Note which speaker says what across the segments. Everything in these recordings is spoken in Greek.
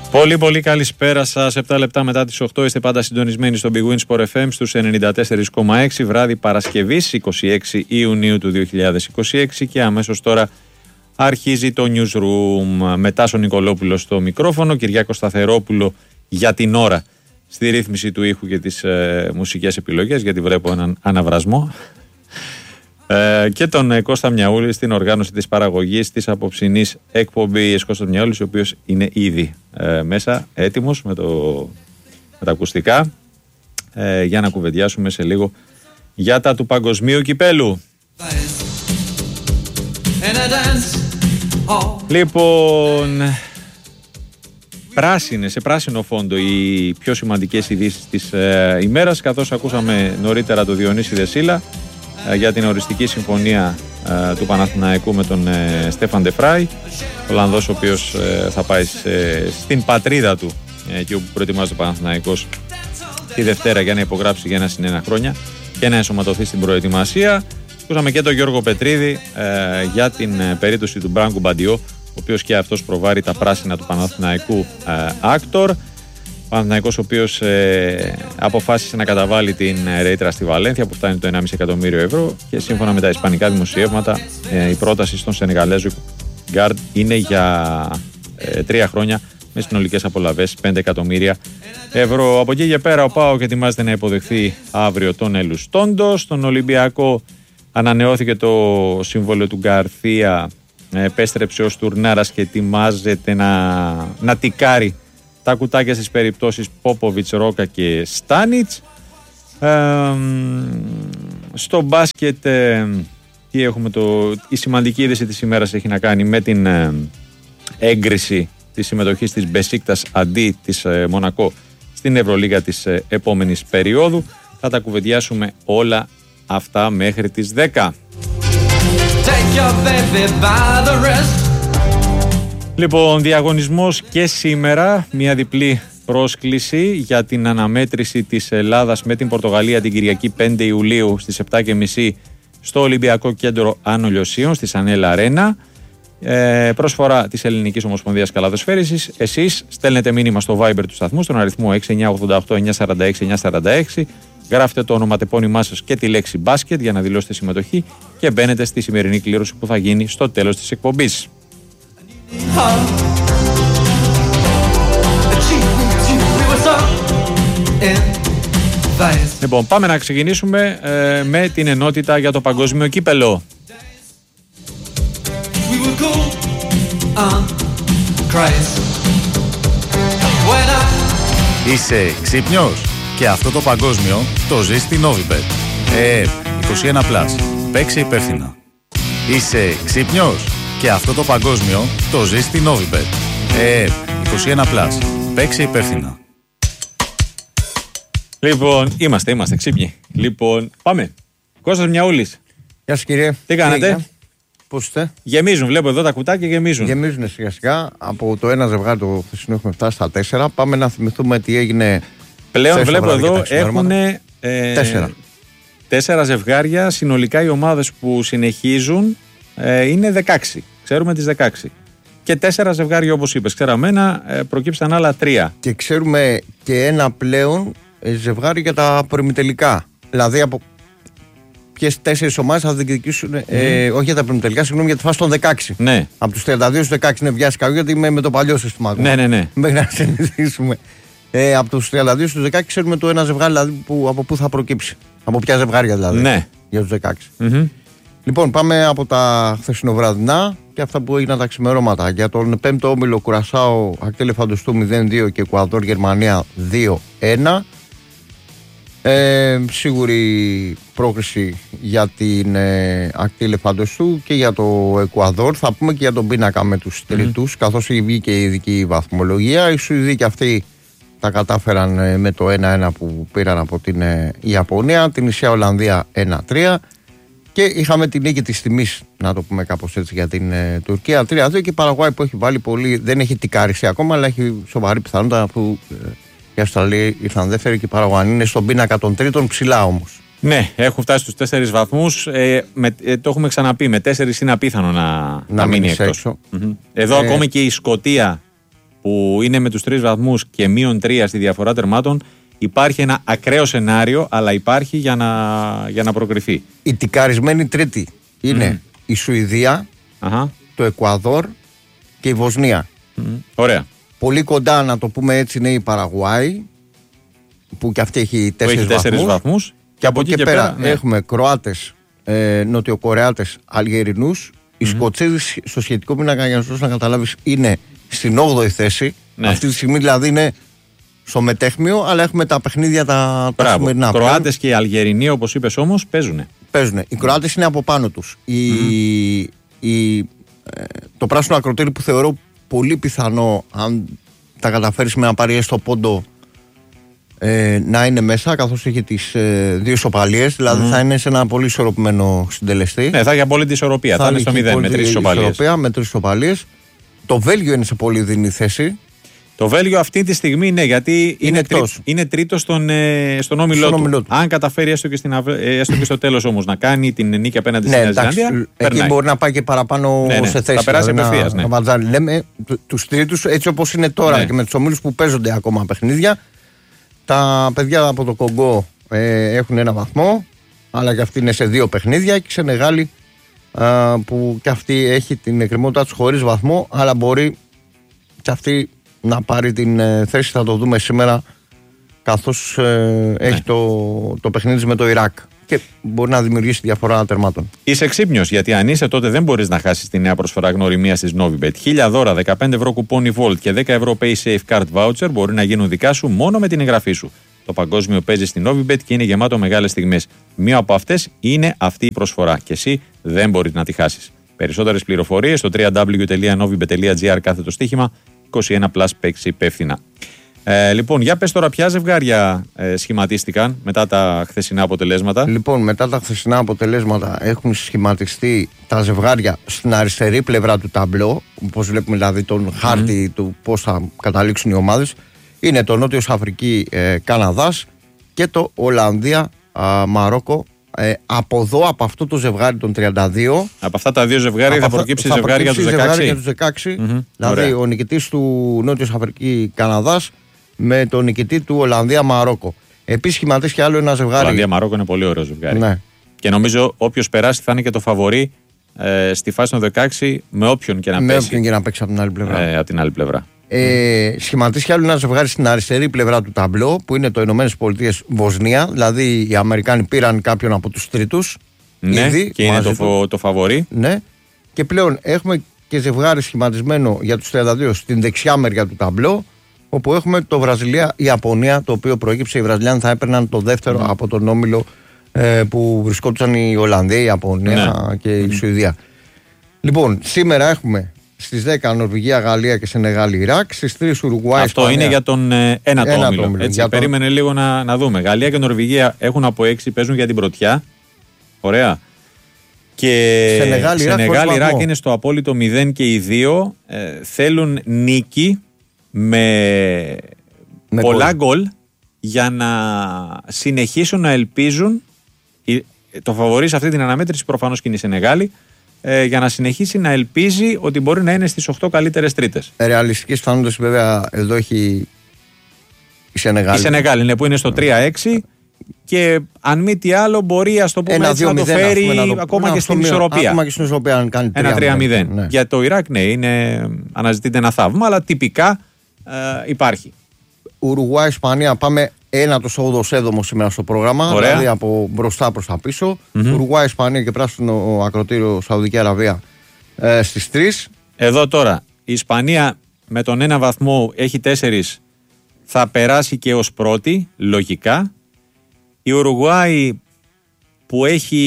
Speaker 1: Πολύ πολύ καλησπέρα σας. 7 λεπτά μετά τις 8 είστε πάντα συντονισμένοι στο Big Win Sport FM στους 94,6, βράδυ Παρασκευής 26 Ιουνίου του 2026, και αμέσως τώρα αρχίζει το Newsroom με Τάσο Νικολόπουλο στο μικρόφωνο, Κυριάκο Σταθερόπουλο για την ώρα στη ρύθμιση του ήχου και τις μουσικές επιλογές, γιατί βλέπω έναν αναβρασμό, και τον Κώστα Μιαούλη στην οργάνωση της παραγωγής της απόψινής εκπομπής. Κώστας Μιαούλης, ο οποίος είναι ήδη μέσα έτοιμος με τα ακουστικά, για να κουβεντιάσουμε σε λίγο για τα του παγκοσμίου κυπέλου. Λοιπόν, σε πράσινο φόντο οι πιο σημαντικές ειδήσεις της ημέρας, καθώς ακούσαμε νωρίτερα το Διονύση Δεσίλα για την οριστική συμφωνία του Παναθηναϊκού με τον Στέφαν Ντε Φράι, ο Ολλανδός, ο οποίος θα πάει στην πατρίδα του, εκεί όπου προετοιμάζεται ο Παναθηναϊκός, τη Δευτέρα για να υπογράψει για 1+1 χρόνια και να ενσωματωθεί στην προετοιμασία. Ακούσαμε και τον Γιώργο Πετρίδη για την περίπτωση του Μπράγκου Μπαντιό, ο οποίος και αυτός προβάρει τα πράσινα του Παναθηναϊκού Άκτορ. Ο Παναθηναϊκός, ο οποίος αποφάσισε να καταβάλει την ρήτρα στη Βαλένθια που φτάνει το 1,5 εκατομμύριο ευρώ, και σύμφωνα με τα ισπανικά δημοσιεύματα η πρόταση στον Σενεγαλέζο Γκάρντ είναι για 3 χρόνια με συνολικές απολαβές 5 εκατομμύρια ευρώ. Από εκεί και πέρα ο ΠΑΟΚ ετοιμάζεται να υποδεχθεί αύριο τον Ελουστόντο. Στον Ολυμπιακό ανανεώθηκε το συμβόλαιο του Γκαρθία, επέστρεψε ως τουρνάρας και ετοιμάζεται να τικάρει τα κουτάκια στις περιπτώσεις Πόποβιτς, Ρόκα και Στάνιτς. Στο μπάσκετ τι έχουμε, η σημαντική είδηση της ημέρας έχει να κάνει με την έγκριση της συμμετοχής της Μπεσίκτας αντί της Μονακό στην Ευρωλίγα της επόμενης περίοδου. Θα τα κουβεντιάσουμε όλα αυτά μέχρι τις 10. Λοιπόν, διαγωνισμός και σήμερα, μια διπλή πρόσκληση για την αναμέτρηση της Ελλάδας με την Πορτογαλία την Κυριακή 5 Ιουλίου στις 7.30 στο Ολυμπιακό Κέντρο Άνω Λιωσίων στη Σανέλα Αρένα. Πρόσφορα της Ελληνικής Ομοσπονδίας Καλαδοσφαίρισης. Εσείς στέλνετε μήνυμα στο Viber του σταθμού στον αριθμό 6988-946-946, γράφετε το ονοματεπώνυμά σας και τη λέξη μπάσκετ για να δηλώσετε συμμετοχή και μπαίνετε στη σημερινή κλήρωση που θα γίνει στο τέλος της εκπομπής. Λοιπόν, πάμε να ξεκινήσουμε με την ενότητα για το παγκόσμιο κύπελο.
Speaker 2: Είσαι ξύπνιος? Και αυτό το παγκόσμιο το ζεις στην Novibet. 21+. Παίξε υπεύθυνα. Είσαι ξύπνιος? Και αυτό το παγκόσμιο το ζεις στην Novibet. 21+. Παίξε υπεύθυνα.
Speaker 1: Λοιπόν, είμαστε ξύπνοι. Λοιπόν, πάμε. Κώστας Μιαούλης.
Speaker 3: Γεια σας, κύριε.
Speaker 1: Τι κάνετε?
Speaker 3: Πώς είστε?
Speaker 1: Γεμίζουν, βλέπω εδώ τα κουτάκια γεμίζουν.
Speaker 3: Γεμίζουν σιγά σιγά. Από το ένα ζευγάρι το χθεσινό έχουμε φτάσει στα 4. Πάμε να θυμηθούμε τι έγινε.
Speaker 1: Πλέον βλέπω εδώ έχουν 4 ζευγάρια. Συνολικά οι ομάδες που συνεχίζουν είναι 16. Ξέρουμε τις 16. Και 4 ζευγάρια, όπως είπες. Ξέραμε ένα, προκύψαν άλλα 3.
Speaker 3: Και ξέρουμε και ένα πλέον ζευγάρι για τα προημιτελικά. Δηλαδή από ποιες 4 ομάδες θα διεκδικήσουν, όχι για τα προημιτελικά, συγγνώμη, για τη φάση των 16.
Speaker 1: Ναι.
Speaker 3: Από τους 32 στους 16 είναι βιάσει καγού, γιατί είμαι με το παλιό σύστημα.
Speaker 1: Ναι.
Speaker 3: Μέχρι να συνηθίσουμε. Από τους 32 στους 16 ξέρουμε το ένα ζευγάρι δηλαδή, από πού θα προκύψει. Από ποια ζευγάρια δηλαδή.
Speaker 1: Ναι.
Speaker 3: Για τους 16. Λοιπόν, πάμε από τα χθεσινοβραδινά και αυτά που έγιναν τα ξημερώματα. Για τον 5ο όμιλο Κουρασάο Ακτή Ελεφαντοστού 0-2 και Εκουαδόρ Γερμανία 2-1. Σίγουρη πρόκριση για την Ακτή Ελεφαντοστού και για το Εκουαδόρ. Θα πούμε και για τον πίνακα με τους τελετούς, καθώς έχει βγει και η ειδική βαθμολογία. Οι Σουηδοί και αυτοί τα κατάφεραν με το 1-1 που πήραν από την Ιαπωνία. Την Ισία Ολλανδία 1-3. Και είχαμε την νίκη της τιμής, να το πούμε κάπως έτσι, για την Τουρκία 3-2. Και η Παραγουάη που έχει βάλει πολύ, δεν έχει τικάρισει ακόμα, αλλά έχει σοβαρή πιθανότητα που οι Αυστραλοί ήρθαν δεύτεροι και οι Παραγουανοί είναι στον πίνακα των τρίτων, ψηλά όμως.
Speaker 1: Ναι, έχουν φτάσει στους 4 βαθμούς. Το έχουμε ξαναπεί. Με 4 είναι απίθανο να μείνει εκτός.
Speaker 3: Έξω.
Speaker 1: Εδώ ακόμη και η Σκωτία που είναι με τους 3 βαθμούς και -3 στη διαφορά τερμάτων, υπάρχει ένα ακραίο σενάριο, αλλά υπάρχει για να προκριθεί.
Speaker 3: Η τικαρισμένη τρίτη είναι η Σουηδία, το Εκουαδόρ και η Βοσνία.
Speaker 1: Ωραία.
Speaker 3: Πολύ κοντά, να το πούμε έτσι, είναι η Παραγουάη, που και αυτή έχει 4 βαθμούς. Και από εκεί και πέρα έχουμε Κροάτες, Νοτιοκορεάτες, Αλγερινούς. Οι Σκοτσέζοι στο σχετικό πίνακα, για να καταλάβεις, είναι στην 8η θέση. Αυτή τη στιγμή δηλαδή είναι στο μετέχμιο, αλλά έχουμε τα παιχνίδια τα σημερινά.
Speaker 1: Κροάτες και οι Αλγερινοί, όπως είπες όμως, παίζουν.
Speaker 3: Οι Κροάτες είναι από πάνω τους. Το πράσινο ακροτήρι που θεωρώ πολύ πιθανό, αν τα καταφέρεις με να πάρει στο πόντο, να είναι μέσα, καθώς έχει τις 2 ισοπαλίες, δηλαδή θα είναι σε ένα πολύ ισορροπημένο συντελεστή.
Speaker 1: Θα έχει απόλυτη ισορροπία, θα είναι στο 0 με 3 ισοπαλίες.
Speaker 3: Με 3 ισοπαλίες. Το Βέλγιο είναι σε πολύ δινή θέση.
Speaker 1: Το Βέλγιο αυτή τη στιγμή, ναι, γιατί είναι τρίτο στον όμιλό του. Αν καταφέρει έστω και στο τέλος όμως να κάνει την νίκη απέναντι στη Νέα Ζηλανδία,
Speaker 3: εκεί μπορεί να πάει και παραπάνω σε θέση.
Speaker 1: Θα περάσει απευθείας.
Speaker 3: Λέμε τους τρίτους έτσι όπως είναι τώρα και με τους ομίλους που παίζονται ακόμα παιχνίδια. Τα παιδιά από το Κογκό έχουν 1 βαθμό, αλλά και αυτή είναι σε 2 παιχνίδια. Και η Σενεγάλη, που και αυτή έχει την εκκρεμότητά τους χωρίς βαθμό, αλλά μπορεί και αυτή να πάρει την θέση. Θα το δούμε σήμερα, καθώς έχει το παιχνίδι με το Ιράκ και μπορεί να δημιουργήσει διαφορά τερμάτων.
Speaker 1: Είσαι ξύπνιος, γιατί αν είσαι, τότε δεν μπορείς να χάσεις τη νέα προσφορά γνωριμίας της Novibet. 1000 δώρα, 15 ευρώ κουπόνι Volt και 10 ευρώ Pay Safe Card Voucher μπορεί να γίνουν δικά σου μόνο με την εγγραφή σου. Το παγκόσμιο παίζει στην Novibet και είναι γεμάτο μεγάλες στιγμές. Μία από αυτές είναι αυτή η προσφορά και εσύ δεν μπορείς να τη χάσεις. Περισσότερες πληροφορίες στο www.novibet.gr/στοίχημα 21+, παίξει υπεύθυνα. Λοιπόν, για πες τώρα, ποια ζευγάρια σχηματίστηκαν μετά τα χθεσινά αποτελέσματα?
Speaker 3: Λοιπόν, μετά τα χθεσινά αποτελέσματα έχουν σχηματιστεί τα ζευγάρια στην αριστερή πλευρά του ταμπλό, όπως βλέπουμε δηλαδή τον χάρτη του πώς θα καταλήξουν οι ομάδες. Είναι το Νότιος Αφρική Καναδάς και το Ολλανδία Μαρόκο. Από εδώ, από αυτό το ζευγάρι των 32.
Speaker 1: Από αυτά τα 2 ζευγάρια θα προκύψει ζευγάρι για τους
Speaker 3: 16. Δηλαδή ο νικητής του Νότιος Αφρική Καναδάς με τον νικητή του Ολλανδία Μαρόκο. Επίσης σχηματίστηκε άλλο ένα ζευγάρι.
Speaker 1: Ολλανδία Μαρόκο είναι πολύ ωραίο ζευγάρι.
Speaker 3: Ναι.
Speaker 1: Και νομίζω όποιος περάσει θα είναι και το φαβορί στη φάση των 16, με όποιον και να
Speaker 3: με
Speaker 1: πέσει.
Speaker 3: όποιον και να παίξει από την άλλη πλευρά.
Speaker 1: Από την άλλη πλευρά.
Speaker 3: Σχηματίστηκε άλλο ένα ζευγάρι στην αριστερή πλευρά του ταμπλό, που είναι το ΗΠΑ Βοσνία. Δηλαδή οι Αμερικάνοι πήραν κάποιον από τους τρίτους.
Speaker 1: Ναι, ήδη, και είναι το φαβορί.
Speaker 3: Ναι. Και πλέον έχουμε και ζευγάρι σχηματισμένο για τους 32 στην δεξιά μεριά του ταμπλό, όπου έχουμε το Βραζιλία-Ιαπωνία, το οποίο προέκυψε. Οι Βραζιλιάνοι θα έπαιρναν το δεύτερο από τον όμιλο που βρισκόντουσαν η Ολλανδία, η Ιαπωνία και η Σουηδία. Λοιπόν, σήμερα έχουμε στις 10 Νορβηγία, Γαλλία και Σενεγάλη, Ιράκ. Στις 3 Ουρουγουάη.
Speaker 1: Αυτό Ισπανία. Είναι για τον ένατο όμιλο. Έτσι, περίμενε λίγο να δούμε. Γαλλία και Νορβηγία έχουν από 6, παίζουν για την πρωτιά. Ωραία. Και
Speaker 3: Σενεγάλη,
Speaker 1: Ιράκ είναι στο απόλυτο 0 και οι 2 θέλουν νίκη με πολλά γκολ για να συνεχίσουν να ελπίζουν. Το φαβορί σε αυτή την αναμέτρηση προφανώς και είναι η Σενεγάλη, για να συνεχίσει να ελπίζει ότι μπορεί να είναι στις 8 καλύτερες τρίτες.
Speaker 3: Ρεαλιστικές πιθανότητες βέβαια εδώ έχει η Σενεγάλη.
Speaker 1: Η Σενεγάλη είναι που είναι στο 3-6 και αν μη τι άλλο μπορεί, ας το πούμε έτσι, να το φέρει ακόμα και στην ισορροπία.
Speaker 3: Ακόμα και στην ισορροπία αν κάνει
Speaker 1: 3-0. Ναι. Για το Ιράκ αναζητείται ένα θαύμα, αλλά τυπικά υπάρχει.
Speaker 3: Ουρουγουάη, Ισπανία, πάμε 1ο-8ο σήμερα στο πρόγραμμα.
Speaker 1: Ωραία.
Speaker 3: Δηλαδή από μπροστά προς τα πίσω. Ουρουγουάη, Ισπανία και πράσινο ακροτήριο Σαουδική Αραβία στις 3.
Speaker 1: Εδώ τώρα η Ισπανία με τον 1 βαθμό έχει 4, θα περάσει και ως πρώτη, λογικά. Η Ουρουγουάη που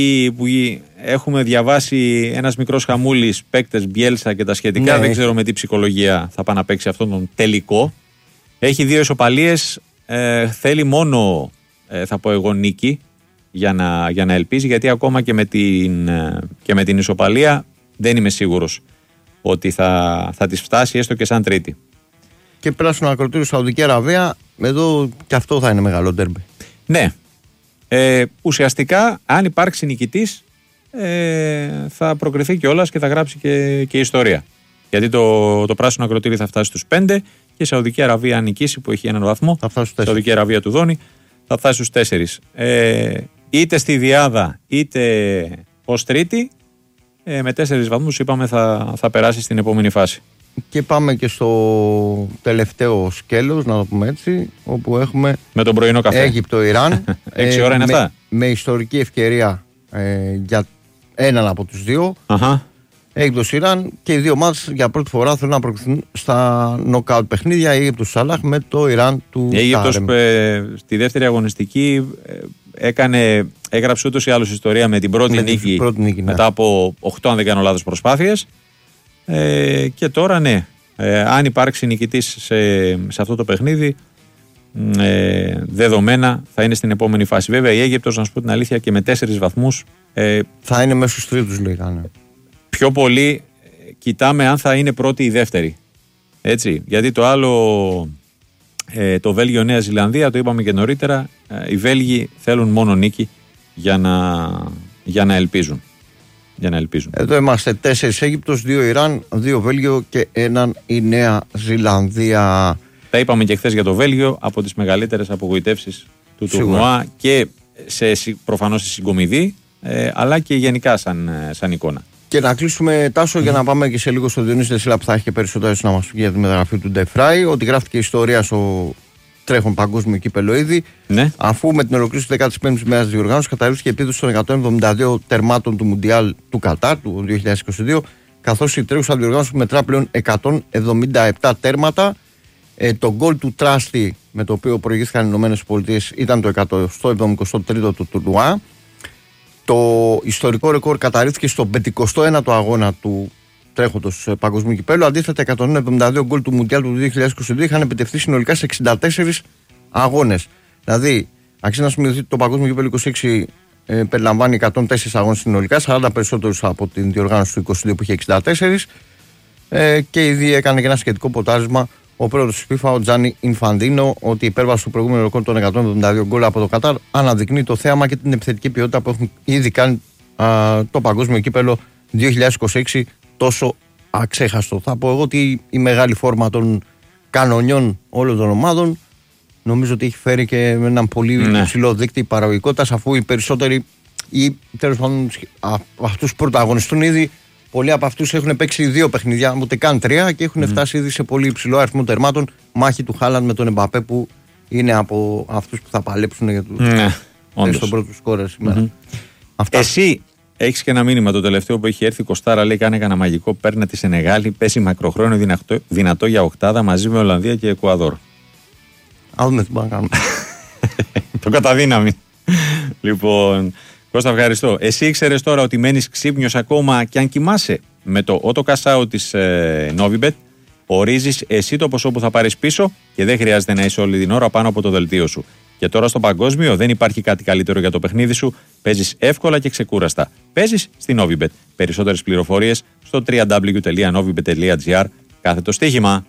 Speaker 1: έχουμε διαβάσει ένας μικρός χαμούλης, παίκτες Μπιέλσα και τα σχετικά, δεν ξέρω με τι ψυχολογία θα πάει να παίξει αυτόν τον τελικό. Έχει 2 ισοπαλίες, θέλει μόνο, θα πω εγώ, νίκη για να ελπίζει, γιατί ακόμα και με την ισοπαλία δεν είμαι σίγουρος ότι θα της φτάσει έστω και σαν τρίτη.
Speaker 3: Και πράσινο ακροτήριο Σαουδική Αραβία, εδώ και αυτό θα είναι μεγάλο ντέρμπι.
Speaker 1: Ναι. Ουσιαστικά αν υπάρξει νικητής θα προκριθεί κιόλας και θα γράψει και ιστορία. Γιατί το πράσινο ακροτήρι θα φτάσει στους 5 και η Σαουδική Αραβία, αν νικήσει, που έχει έναν βαθμό,
Speaker 3: θα φτάσει στους 4.
Speaker 1: Σαουδική Αραβία του Δόνη, θα φτάσει στους 4. Είτε στη διάδα είτε ως τρίτη, με 4 βαθμούς είπαμε θα περάσει στην επόμενη φάση.
Speaker 3: Και πάμε και στο τελευταίο σκέλος, να το πούμε έτσι, όπου έχουμε
Speaker 1: με τον πρωινό καφέ.
Speaker 3: Αίγυπτο-Ιράν.
Speaker 1: 6 ώρα είναι αυτά.
Speaker 3: Με ιστορική ευκαιρία για έναν από τους δύο. Αίγυπτος-Ιράν, και οι δύο ομάδες για πρώτη φορά θέλουν να προκριθούν στα νοκάουτ παιχνίδια. Η Αίγυπτος Σαλάχ με το Ιράν του
Speaker 1: η Αίγυπτος στη δεύτερη αγωνιστική έγραψε ούτως ή άλλως ιστορία με την πρώτη νίκη μετά από 8, αν δεν κάνω λάθος, προσπάθειες. Και τώρα ναι, αν υπάρξει νικητής σε αυτό το παιχνίδι, δεδομένα θα είναι στην επόμενη φάση. Βέβαια η Αίγυπτος, να σου πω την αλήθεια, και με 4 βαθμούς
Speaker 3: θα είναι μέσα στους τρίτους, λέγανε.
Speaker 1: Πιο πολύ κοιτάμε αν θα είναι πρώτη ή δεύτερη. Έτσι, γιατί το άλλο, το Βέλγιο-Νέα Ζηλανδία, το είπαμε και νωρίτερα, οι Βέλγοι θέλουν μόνο νίκη για να ελπίζουν.
Speaker 3: Εδώ είμαστε 4 Αίγυπτος, 2 Ιράν, 2 Βέλγιο και 1 η Νέα Ζηλανδία.
Speaker 1: Τα είπαμε και χθες για το Βέλγιο, από τις μεγαλύτερες απογοητεύσεις του τουρνουά και προφανώς στη συγκομιδή, αλλά και γενικά σαν εικόνα.
Speaker 3: Και να κλείσουμε, Τάσο, για να πάμε και σε λίγο στο Διονύση Δεσίλα, που θα έχει και περισσότερο να μας πει για τη μεταγραφή του Ντεφράι, ότι γράφτηκε ιστορία στο τρέχον παγκόσμιο κύπελλο ήδη.
Speaker 1: Ναι.
Speaker 3: Αφού με την ολοκλήρωση της 15ης ημέρας της διοργάνωσης καταρρίφθηκε η επίδοση των 172 τερμάτων του Μουντιάλ του Κατάρ του 2022, καθώς η τρέχουσα διοργάνωση μετρά πλέον 177 τέρματα. Το γκολ του Τράστη, με το οποίο προηγήθηκαν οι ΗΠΑ, ήταν το 173ο του τουρνουά. Το ιστορικό ρεκόρ καταρρίφθηκε στο 51ο αγώνα του τρέχοντος παγκοσμίου κυπέλλου. Αντίθετα, 172 γκολ του Μουντιάλ του 2022 είχαν επιτευχθεί συνολικά σε 64 αγώνες. Δηλαδή, αξίζει να σημειωθεί ότι το παγκόσμιο κυπέλλου 26 περιλαμβάνει 104 αγώνες συνολικά, 40 περισσότερους από την διοργάνωση του 22 που είχε 64. Και ήδη έκανε και ένα σχετικό ποτάρισμα ο πρόεδρος της FIFA, ο Τζάνι Ινφαντίνο, ότι η υπέρβαση του προηγούμενου ρεκόρ των 172 γκολ από το Κατάρ αναδεικνύει το θέαμα και την επιθετική ποιότητα που έχουν ήδη κάνει το παγκόσμιο κύπελλο 2026 τόσο αξέχαστο. Θα πω εγώ ότι η μεγάλη φόρμα των κανονιών όλων των ομάδων νομίζω ότι έχει φέρει και έναν πολύ υψηλό δείκτη παραγωγικότητας, αφού οι περισσότεροι ή τέλος πάντων αυτούς που πρωταγωνιστούν ήδη, πολλοί από αυτούς έχουν παίξει 2 παιχνιδιά, ούτε καν 3, και έχουν φτάσει ήδη σε πολύ υψηλό αριθμό τερμάτων. Μάχη του Χάλαντ με τον Εμπαπέ, που είναι από αυτούς που θα παλέψουν για στον πρώτο σκόρερ σήμερα.
Speaker 1: Εσύ έχεις και ένα μήνυμα το τελευταίο που έχει έρθει. Κωστάρα, λέει: κάνε κανένα μαγικό, παίρνε τη Σενεγάλη, πέσει μακροχρόνιο δυνατό για οκτάδα μαζί με Ολλανδία και Εκουαδόρ.
Speaker 3: Α, δούμε τι μπορούμε να κάνουμε.
Speaker 1: Το καταδύναμη. Λοιπόν, Κώστα, ευχαριστώ. Εσύ ήξερες τώρα ότι μένεις ξύπνιος ακόμα και αν κοιμάσαι? Με το auto cash out της Novibet ορίζεις εσύ το ποσό που θα πάρεις πίσω και δεν χρειάζεται να είσαι όλη την ώρα πάνω από το δελτίο σου. Και τώρα στο παγκόσμιο δεν υπάρχει κάτι καλύτερο για το παιχνίδι σου. Παίζεις εύκολα και ξεκούραστα. Παίζεις στη Novibet. Περισσότερες πληροφορίες στο www.novibet.gr. Κάθετο στοίχημα.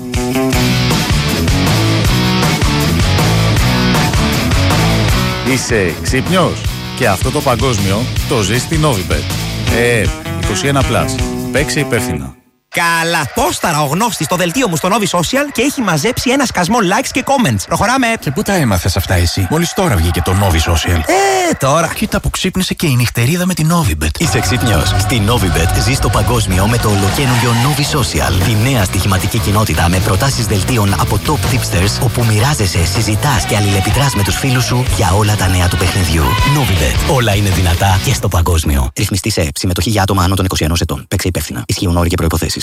Speaker 2: Είσαι ξύπνιος? Και αυτό το παγκόσμιο το ζεις στη Novibet. 21+. Παίξε υπεύθυνα.
Speaker 4: Καλά, πόσταρα ο γνώστης στο δελτίο μου στο Novi Social και έχει μαζέψει ένα σκασμό likes και comments. Προχωράμε.
Speaker 5: Και πού τα έμαθες αυτά εσύ? Μόλις τώρα βγήκε το Novi Social.
Speaker 4: Τώρα.
Speaker 5: Κοίτα που ξύπνησε και η νυχτερίδα με την Novibet.
Speaker 6: Είσαι ξύπνιος? Στη Novibet ζεις το παγκόσμιο με το ολοκαίνουργιο Novi Social. Τη νέα στοιχηματική κοινότητα με προτάσεις δελτίων από top tipsters, όπου μοιράζεσαι, συζητάς και αλληλεπιδράς με τους φίλους σου για όλα τα νέα του παιχνιδιού. Novibet. Όλα είναι δυνατά και στο παγκόσμιο. Ρυθμιστή σε ΕΕΠ. Συμμετοχή για άτομα άνω των 21 ετών. Παίξε υπεύθυνα. Ισχύουν όροι και προϋποθέσεις.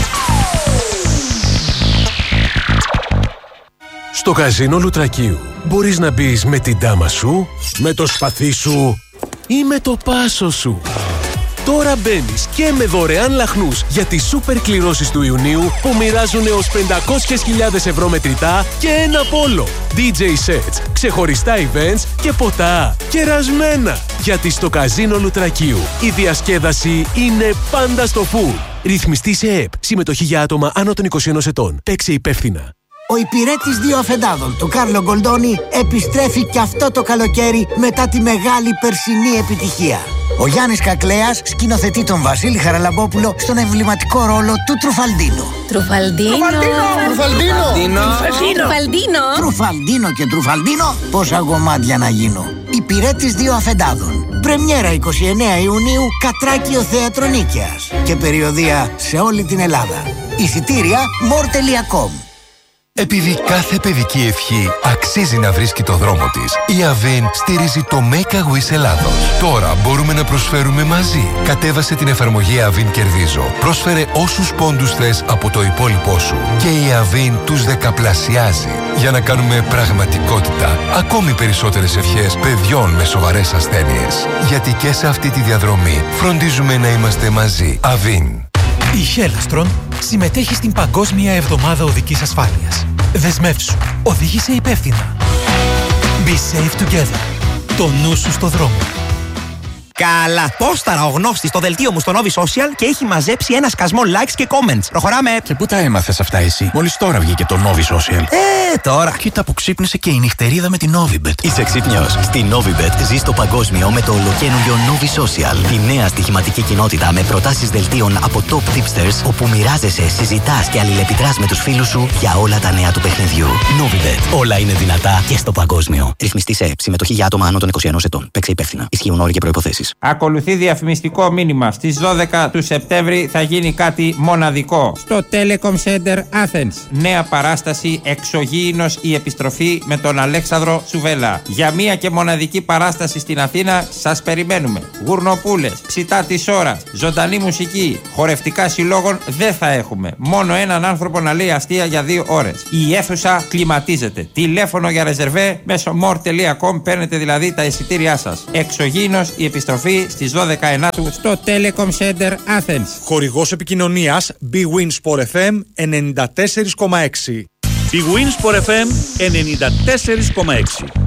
Speaker 7: Στο καζίνο Λουτρακίου μπορείς να μπεις με την τάμα σου, με το σπαθί σου ή με το πάσο σου. Τώρα μπαίνεις και με δωρεάν λαχνούς για τις σούπερ κληρώσεις του Ιουνίου που μοιράζουν έως 500.000 ευρώ μετρητά και ένα πόλο. DJ sets, ξεχωριστά events και ποτά κερασμένα. Γιατί στο καζίνο Λουτρακίου η διασκέδαση είναι πάντα στο full. Ρυθμιστή σε ΕΕΠ. Συμμετοχή για άτομα άνω των 21 ετών. Παίξε υπεύθυνα.
Speaker 8: Ο υπηρέτης 2 αφεντάδων του Κάρλο Γκολντόνι επιστρέφει και αυτό το καλοκαίρι μετά τη μεγάλη περσινή επιτυχία. Ο Γιάννης Κακλέας σκηνοθετεί τον Βασίλη Χαραλαμπόπουλο στον εμβληματικό ρόλο του Τρουφαλντίνο. Τρουφαλντίνο και Τρουφαλντίνο, πόσα γομάτια να γίνω. Υπηρέτης δύο αφεντάδων. Πρεμιέρα 29 Ιουνίου, Κατράκιο Θέατρο Νίκαιας. Και περιοδεία σε όλη την Ελλάδα. Εισιτήρια more.com.
Speaker 9: Επειδή κάθε παιδική ευχή αξίζει να βρίσκει το δρόμο της, η Avin στηρίζει το Make a Wish Ελλάδος. Τώρα μπορούμε να προσφέρουμε μαζί. Κατέβασε την εφαρμογή Avin Κερδίζω. Πρόσφερε όσους πόντους θες από το υπόλοιπό σου. Και η Avin τους δεκαπλασιάζει. Για να κάνουμε πραγματικότητα ακόμη περισσότερες ευχές παιδιών με σοβαρές ασθένειες. Γιατί και σε αυτή τη διαδρομή φροντίζουμε να είμαστε μαζί. Avin.
Speaker 10: Η Hellastron συμμετέχει στην Παγκόσμια Εβδομάδα Οδικής Ασφάλειας. Δεσμεύσου. Οδήγησε υπεύθυνα. Be safe together. Το νου σου στο δρόμο.
Speaker 4: Καλά. Πόσταρα ο γνώστης στο δελτίο μου στο Novi Social και έχει μαζέψει ένα σκασμό likes και comments. Προχωράμε.
Speaker 5: Και πού τα έμαθες αυτά εσύ? Μόλις τώρα βγήκε το Novi Social.
Speaker 4: Τώρα.
Speaker 5: Κοίτα που ξύπνησε και η νυχτερίδα με την Novibet.
Speaker 6: Είσαι ξύπνιος. Στη Novibet ζεις το παγκόσμιο με το ολοκαίνουργιο Novi Social. Τη νέα στοιχηματική κοινότητα με προτάσεις δελτίων από top tipsters, όπου μοιράζεσαι, συζητάς και αλληλεπιδράς με τους φίλους σου για όλα τα νέα του παιχνιδιού. Novibet. Όλα είναι δυνατά και στο παγκόσμιο. Ρυθμιστή σε συμμετοχή για άτομα άνω των 21 ετών. Παίξε υπεύθυνα. Ισχύουν όροι και προϋποθέσεις.
Speaker 11: Ακολουθεί διαφημιστικό μήνυμα. Στις 12 του Σεπτέμβρη θα γίνει κάτι μοναδικό. Στο Telecom Center Athens. Νέα παράσταση Εξωγήινος η επιστροφή με τον Αλέξανδρο Σουβέλα. Για μία και μοναδική παράσταση στην Αθήνα σας περιμένουμε. Γουρνοπούλες, ψητά της ώρας, ζωντανή μουσική, χορευτικά συλλόγων δεν θα έχουμε. Μόνο έναν άνθρωπο να λέει αστεία για 2 ώρες. Η αίθουσα κλιματίζεται. Τηλέφωνο για ρεζερβέ μέσω more.com, παίρνετε δηλαδή τα εισιτήριά σας. Εξωγήινος η επιστροφή στις 12 Ενάτου στο Telecom Center Athens.
Speaker 12: Χορηγός επικοινωνίας Bwin Sport FM 94,6.
Speaker 13: Bwin Sport FM 94,6.